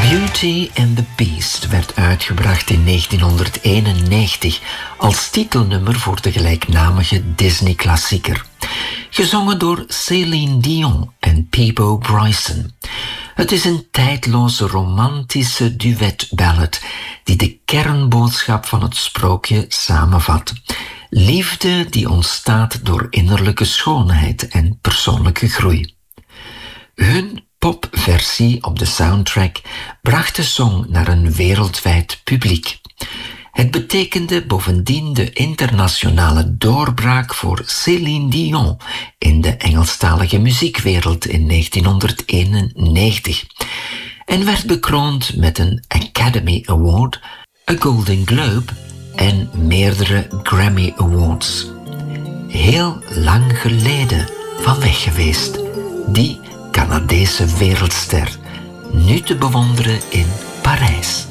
Beauty and the Beast werd uitgebracht in 1991 als titelnummer voor de gelijknamige Disney-klassieker. Gezongen door Celine Dion en Peabo Bryson. Het is een tijdloze romantische duet-ballad die de kernboodschap van het sprookje samenvat. Liefde die ontstaat door innerlijke schoonheid en persoonlijke groei. Hun popversie op de soundtrack bracht de song naar een wereldwijd publiek. Het betekende bovendien de internationale doorbraak voor Celine Dion in de Engelstalige muziekwereld in 1991 en werd bekroond met een Academy Award, een Golden Globe en meerdere Grammy Awards. Heel lang geleden van weg geweest, die Canadese wereldster, nu te bewonderen in Parijs.